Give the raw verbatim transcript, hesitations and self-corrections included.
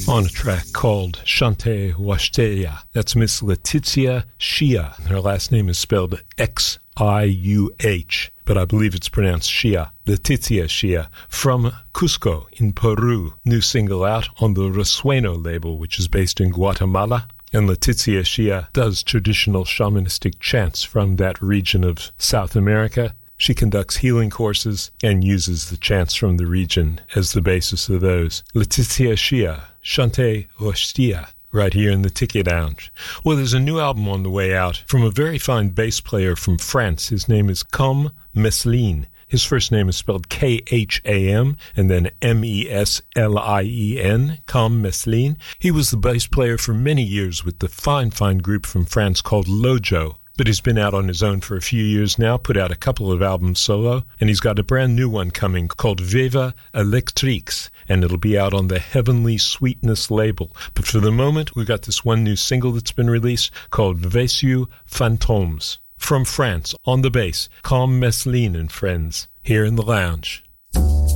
on a track called Chante Washtea. That's Miss Letizia Xia. Her last name is spelled X I U H, but I believe it's pronounced Xia. Letizia Xia from Cusco in Peru. New single out on the Resueno label, which is based in Guatemala. And Letizia Xia does traditional shamanistic chants from that region of South America. She conducts healing courses and uses the chants from the region as the basis of those. Letizia Xia, Chante Washtea, right here in the Tiki Lounge. Well, there's a new album on the way out from a very fine bass player from France. His name is Comme Meslien. His first name is spelled K H A M and then M E S L I E N, Comme Meslien. He was the bass player for many years with the fine, fine group from France called Lojo. But he's been out on his own for a few years now, put out a couple of albums solo, and he's got a brand new one coming called Viva Electrix, and it'll be out on the Heavenly Sweetness label. But for the moment, we've got this one new single that's been released called Vessieux Fantômes. From France, on the bass, Comme Meslien and friends, here in the lounge.